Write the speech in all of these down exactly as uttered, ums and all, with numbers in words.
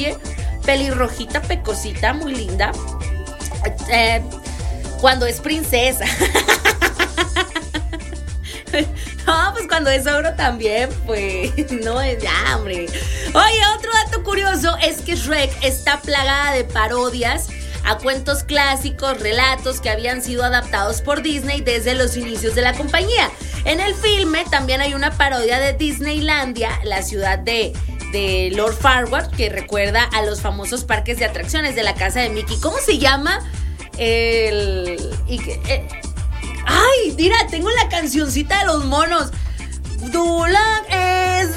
oye, pelirrojita, pecosita, muy linda. Eh, cuando es princesa. No, pues cuando es ogro también, pues, no es ya, hombre. Oye, otro dato curioso es que Shrek está plagada de parodias a cuentos clásicos, relatos que habían sido adaptados por Disney desde los inicios de la compañía. En el filme también hay una parodia de Disneylandia, la ciudad de, de Lord Farquaad, que recuerda a los famosos parques de atracciones de la casa de Mickey. ¿Cómo se llama? El... Y, eh, ¡ay! Mira, tengo la cancioncita de los monos. Dulan es...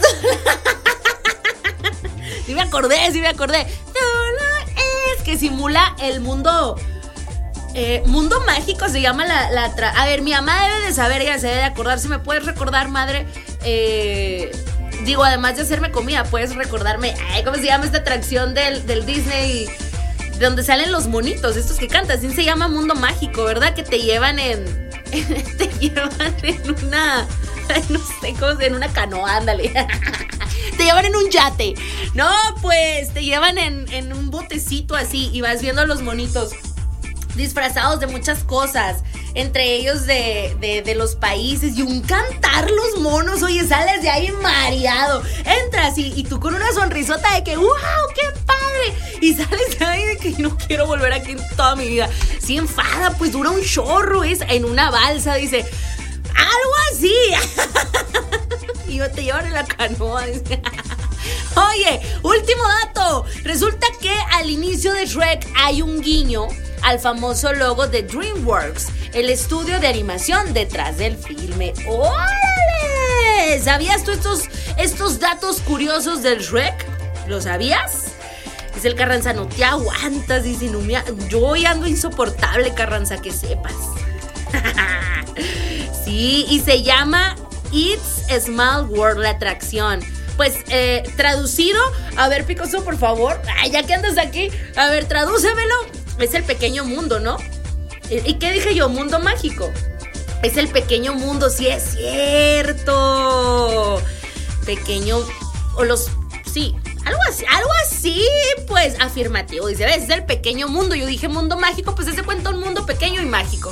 Sí me acordé, sí me acordé. Dulan es... Que simula el mundo... Eh, mundo mágico se llama la... la tra- A ver, mi mamá debe de saber, ella se debe de acordar. Si me puedes recordar, madre... Eh... Digo, además de hacerme comida, puedes recordarme... Ay, ¿cómo se llama esta atracción del, del Disney? De donde salen los monitos, estos que cantan. Sí se llama Mundo Mágico, ¿verdad? Que te llevan en... Te llevan en una... No sé cómo se... En una canoa, ándale. Te llevan en un yate. No, pues te llevan en, en un botecito así y vas viendo a los monitos disfrazados de muchas cosas, entre ellos de, de, de los países, y un cantar los monos. Oye, sales de ahí mareado, entras y, y tú con una sonrisota de que ¡wow! ¡Qué padre! Y sales de ahí de que no quiero volver aquí en toda mi vida. Sí enfada, pues dura un chorro, es en una balsa, dice, algo así. Y yo te llevan en la canoa, dice. Oye, último dato. Resulta que al inicio de Shrek hay un guiño al famoso logo de DreamWorks, el estudio de animación detrás del filme. ¡Órale! ¿Sabías tú estos, estos datos curiosos del Shrek? ¿Lo sabías? Dice el Carranza, no te aguantas, dice, no me, yo hoy ando insoportable, Carranza, que sepas. Sí, y se llama It's a Small World, la atracción. Pues, eh, traducido, a ver, Picoso, por favor, ay, ya que andas aquí, a ver, tradúcemelo. Es el pequeño mundo, ¿no? ¿Y qué dije yo? Mundo mágico. Es el pequeño mundo, sí es cierto. Pequeño, o los, sí, algo así, algo así, pues, afirmativo. Dice, ¿ves? Es el pequeño mundo. Yo dije mundo mágico, pues ese cuenta un mundo pequeño y mágico.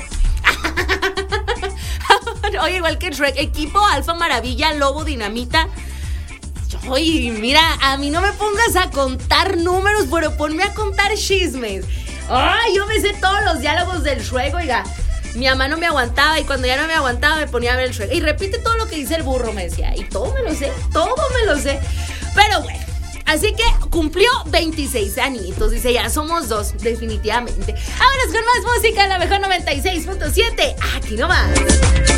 Oye, igual que Shrek, equipo Alfa Maravilla, Lobo, Dinamita. Oye, mira, a mí no me pongas a contar números, pero ponme a contar chismes. Ay, yo me sé todos los diálogos del Shrek, oiga. Mi mamá no me aguantaba y cuando ya no me aguantaba me ponía a ver el Shrek. Y repite todo lo que dice el burro, me decía. Y todo me lo sé, todo me lo sé. Pero bueno, así que cumplió veintiséis añitos. Dice, ya somos dos, definitivamente. Ahora es con más música en la mejor noventa y seis punto siete. Aquí nomás.